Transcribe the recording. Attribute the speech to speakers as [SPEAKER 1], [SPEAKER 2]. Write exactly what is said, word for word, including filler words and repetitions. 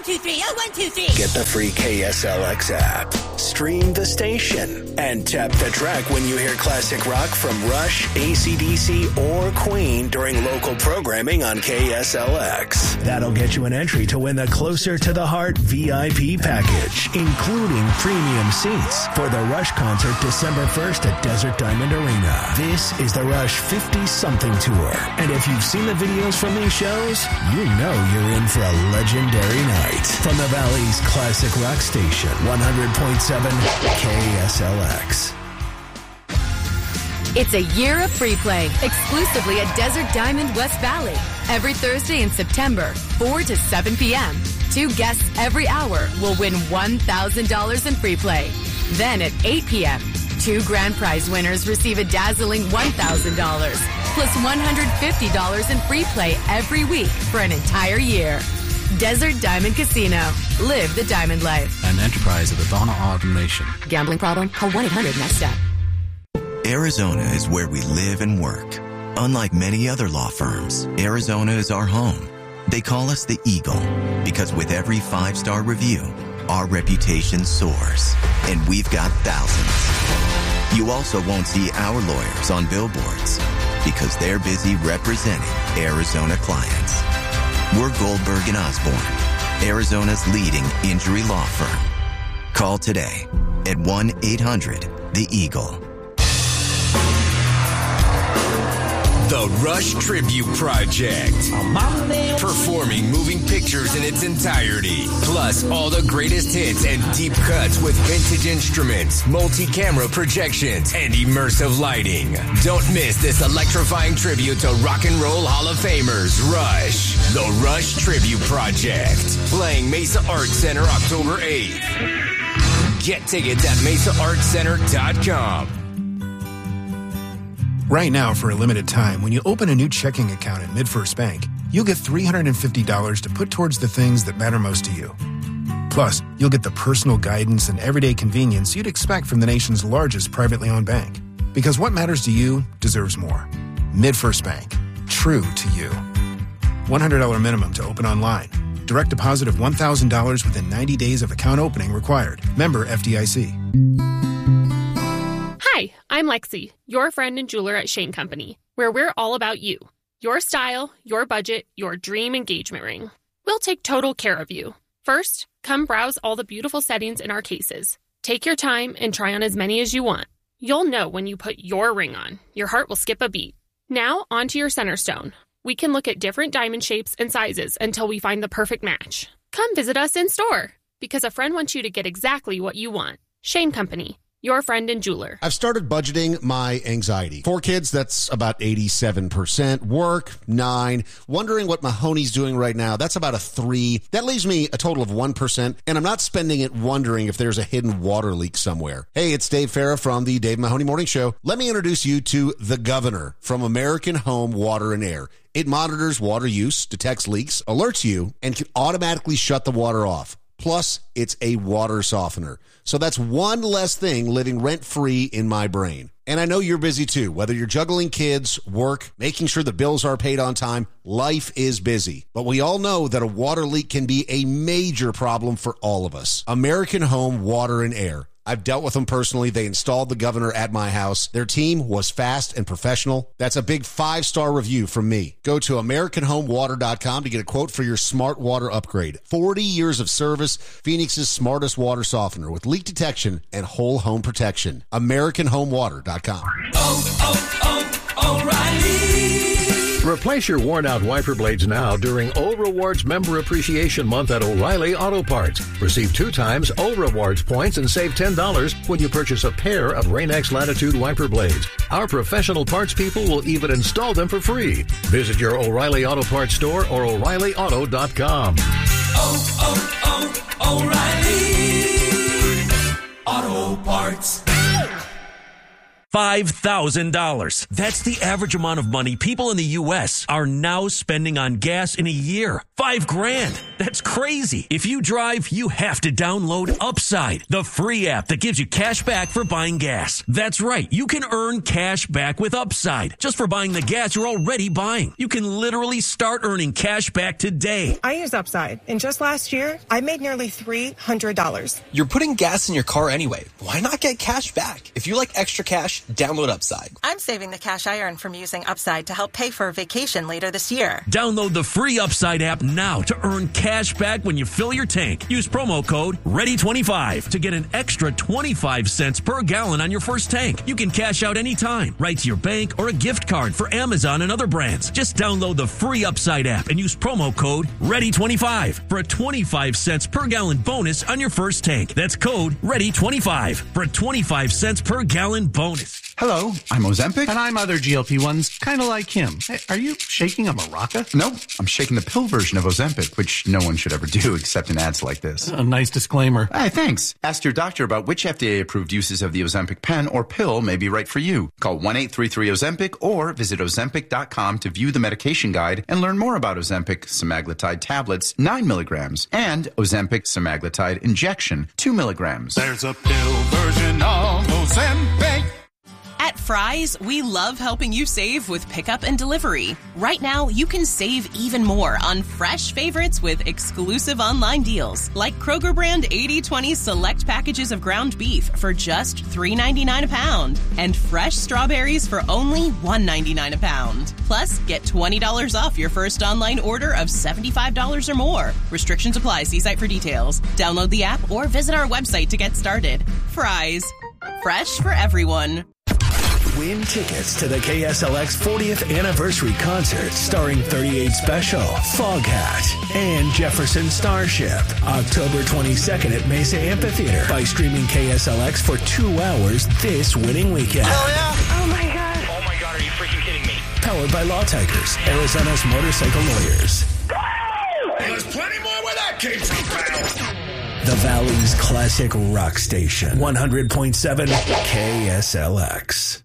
[SPEAKER 1] two, three. Oh, one, two, three.
[SPEAKER 2] Get the free K S L X app. Stream the station and tap the track when you hear classic rock from Rush, A C D C, or Queen during local programming on K S L X. That'll get you an entry to win the Closer to the Heart V I P package, including premium seats for the Rush concert December first at Desert Diamond Arena. This is the Rush fifty-something tour. And if you've seen the videos from these shows, you know you're in for a legendary night. From the Valley's classic rock station, one hundred point seven K S L X.
[SPEAKER 3] It's a year of free play, exclusively at Desert Diamond West Valley. Every Thursday in September, four to seven p.m. Two guests every hour will win one thousand dollars in free play. Then at eight p.m., two grand prize winners receive a dazzling one thousand dollars, plus one hundred fifty dollars in free play every week for an entire year. Desert Diamond Casino. Live the diamond life.
[SPEAKER 4] An enterprise of the Donna Autumn Nation.
[SPEAKER 3] Gambling problem? Call one eight hundred next step.
[SPEAKER 5] Arizona is where we live and work. Unlike many other law firms, Arizona is our home. They call us the Eagle because with every five-star review, our reputation soars, and we've got thousands. You also won't see our lawyers on billboards because they're busy representing Arizona clients. We're Goldberg and Osborne, Arizona's leading injury law firm. Call today at one eight hundred the eagle.
[SPEAKER 6] The Rush Tribute Project. Performing moving pictures in its entirety. Plus all the greatest hits and deep cuts with vintage instruments, multi-camera projections, and immersive lighting. Don't miss this electrifying tribute to rock and roll Hall of Famers, Rush. The Rush Tribute Project. Playing Mesa Arts Center October eighth. Get tickets at mesa arts center dot com.
[SPEAKER 7] Right now, for a limited time, when you open a new checking account at MidFirst Bank, you'll get three hundred fifty dollars to put towards the things that matter most to you. Plus, you'll get the personal guidance and everyday convenience you'd expect from the nation's largest privately owned bank. Because what matters to you deserves more. MidFirst Bank. True to you. one hundred dollars minimum to open online. Direct deposit of one thousand dollars within ninety days of account opening required. Member F D I C.
[SPEAKER 8] Hi, I'm Lexi, your friend and jeweler at Shane Company, where we're all about you. Your style, your budget, your dream engagement ring. We'll take total care of you. First, come browse all the beautiful settings in our cases. Take your time and try on as many as you want. You'll know when you put your ring on. Your heart will skip a beat. Now, onto your center stone. We can look at different diamond shapes and sizes until we find the perfect match. Come visit us in store, because a friend wants you to get exactly what you want. Shane Company. Your friend and jeweler.
[SPEAKER 9] I've started budgeting my anxiety. Four kids, that's about eighty-seven percent. Work, nine. Wondering what Mahoney's doing right now, that's about a three. That leaves me a total of one percent, and I'm not spending it wondering if there's a hidden water leak somewhere. Hey, it's Dave Farah from the Dave Mahoney Morning Show. Let me introduce you to The Governor from American Home Water and Air. It monitors water use, detects leaks, alerts you, and can automatically shut the water off. Plus, it's a water softener. So that's one less thing living rent-free in my brain. And I know you're busy too. Whether you're juggling kids, work, making sure the bills are paid on time, life is busy. But we all know that a water leak can be a major problem for all of us. American Home Water and Air. I've dealt with them personally. They installed the Governor at my house. Their team was fast and professional. That's a big five-star review from me. Go to american home water dot com to get a quote for your smart water upgrade. forty years of service, Phoenix's smartest water softener with leak detection and whole home protection. american home water dot com.
[SPEAKER 10] Oh, oh, oh, O'Reilly!
[SPEAKER 11] Replace your worn-out wiper blades now during O Rewards Member Appreciation Month at O'Reilly Auto Parts. Receive two times O Rewards points and save ten dollars when you purchase a pair of Rain-X Latitude wiper blades. Our professional parts people will even install them for free. Visit your O'Reilly Auto Parts store or O'Reilly Auto dot com.
[SPEAKER 10] Oh, oh, oh, O'Reilly Auto Parts.
[SPEAKER 1] five thousand dollars. That's the average amount of money people in the U S are now spending on gas in a year. Five grand. That's crazy. If you drive, you have to download Upside, the free app that gives you cash back for buying gas. That's right. You can earn cash back with Upside just for buying the gas you're already buying. You can literally start earning cash back today.
[SPEAKER 12] I use Upside, and just last year, I made nearly three hundred dollars.
[SPEAKER 13] You're putting gas in your car anyway. Why not get cash back? If you like extra cash, download Upside.
[SPEAKER 12] I'm saving the cash I earn from using Upside to help pay for a vacation later this year.
[SPEAKER 1] Download the free Upside app now to earn cash back when you fill your tank. Use promo code ready twenty-five to get an extra twenty-five cents per gallon on your first tank. You can cash out anytime, right to your bank or a gift card for Amazon and other brands. Just download the free Upside app and use promo code ready twenty-five for a twenty-five cents per gallon bonus on your first tank. That's code ready twenty-five for a twenty-five cents per gallon bonus.
[SPEAKER 14] Hello, I'm Ozempic. And I'm other G L P ones, kind of like him. Hey, are you shaking a maraca? Nope, I'm shaking the pill version of Ozempic, which no one should ever do except in ads like this.
[SPEAKER 15] A nice disclaimer.
[SPEAKER 14] Hey, thanks. Ask your doctor about which F D A-approved uses of the Ozempic pen or pill may be right for you. Call one eight three three Ozempic or visit Ozempic dot com to view the medication guide and learn more about Ozempic semaglutide tablets, nine milligrams, and Ozempic semaglutide injection, two milligrams.
[SPEAKER 16] There's a pill version of Ozempic.
[SPEAKER 17] At Fry's, we love helping you save with pickup and delivery. Right now, you can save even more on fresh favorites with exclusive online deals, like Kroger brand eighty twenty select packages of ground beef for just three ninety-nine a pound, and fresh strawberries for only one ninety-nine a pound. Plus, get twenty dollars off your first online order of seventy-five dollars or more. Restrictions apply. See site for details. Download the app or visit our website to get started. Fry's. Fresh for everyone.
[SPEAKER 2] Win tickets to the K S L X fortieth Anniversary Concert starring thirty-eight Special, Foghat, and Jefferson Starship. October twenty-second at Mesa Amphitheater by streaming K S L X for two hours this winning weekend.
[SPEAKER 10] Hell yeah!
[SPEAKER 12] Oh my God.
[SPEAKER 10] Oh my God, are you freaking kidding me?
[SPEAKER 2] Powered by Law Tigers, Arizona's motorcycle lawyers.
[SPEAKER 10] There's plenty more where that came from, pal.
[SPEAKER 2] The Valley's classic rock station, one hundred point seven K S L X.